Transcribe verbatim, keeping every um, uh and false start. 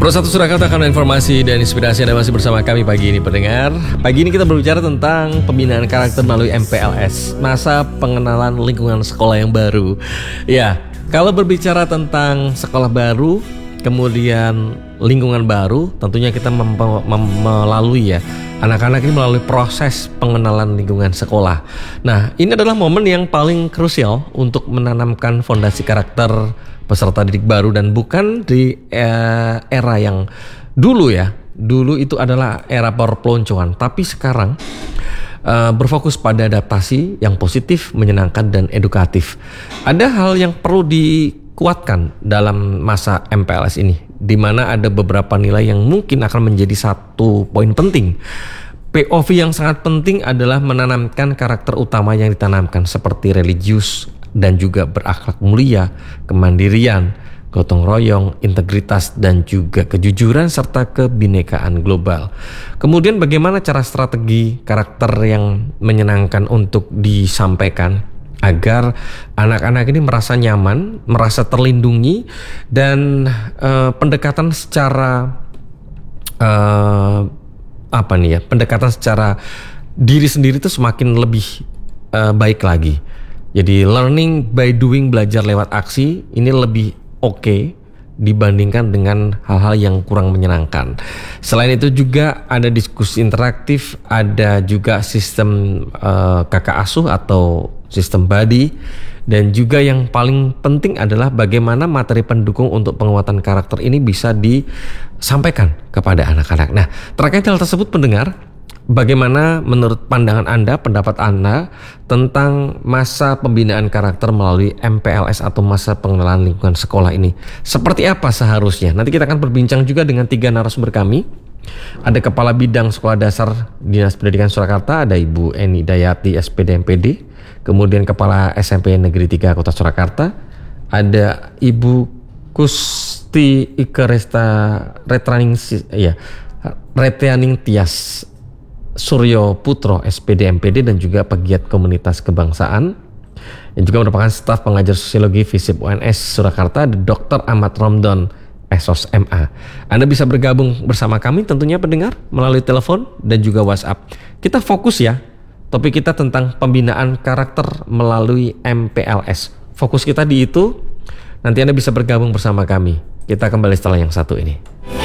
Pro satu Surakarta akan informasi dan inspirasi. Anda masih bersama kami pagi ini pendengar. Pagi ini kita berbicara tentang pembinaan karakter melalui M P L S, masa pengenalan lingkungan sekolah yang baru. Ya, kalau berbicara tentang sekolah baru, kemudian lingkungan baru, tentunya kita mem- mem- melalui ya anak-anak ini melalui proses pengenalan lingkungan sekolah. Nah, ini adalah momen yang paling krusial untuk menanamkan fondasi karakter peserta didik baru, dan bukan di eh, era yang dulu ya. Dulu itu adalah era perpeloncoan, tapi sekarang uh, berfokus pada adaptasi yang positif, menyenangkan dan edukatif. Ada hal yang perlu dikuatkan dalam masa M P L S ini, di mana ada beberapa nilai yang mungkin akan menjadi satu poin penting. P O V yang sangat penting adalah menanamkan karakter utama yang ditanamkan seperti religius dan juga berakhlak mulia, kemandirian, gotong royong, integritas dan juga kejujuran serta kebinekaan global. Kemudian bagaimana cara strategi karakter yang menyenangkan untuk disampaikan agar anak-anak ini merasa nyaman, merasa terlindungi, dan uh, pendekatan secara uh, apa nih ya, pendekatan secara diri sendiri itu semakin lebih uh, baik lagi. Jadi learning by doing, belajar lewat aksi, ini lebih oke okay dibandingkan dengan hal-hal yang kurang menyenangkan. Selain itu juga ada diskusi interaktif, ada juga sistem uh, kakak asuh atau sistem buddy, dan juga yang paling penting adalah bagaimana materi pendukung untuk penguatan karakter ini bisa disampaikan kepada anak-anak. Nah, terkait hal tersebut pendengar, bagaimana menurut pandangan Anda, pendapat Anda tentang masa pembinaan karakter melalui M P L S atau masa pengenalan lingkungan sekolah ini? Seperti apa seharusnya? Nanti kita akan berbincang juga dengan tiga narasumber kami. Ada Kepala Bidang Sekolah Dasar Dinas Pendidikan Surakarta, ada Ibu Eni Dayati S P D M P D. Kemudian Kepala S M P Negeri tiga Kota Surakarta, ada Ibu Kusti Ike Resta Retraning ya, Retianing Tias Suryo Putro S P D M P D, dan juga pegiat komunitas kebangsaan yang juga merupakan staf pengajar sosiologi FISIP U N S Surakarta, Doktor Ahmad Romdon S O S M A. Anda bisa bergabung bersama kami tentunya pendengar melalui telepon dan juga WhatsApp. Kita fokus ya, topik kita tentang pembinaan karakter melalui M P L S. Fokus kita di itu. Nanti Anda bisa bergabung bersama kami. Kita kembali setelah yang satu ini.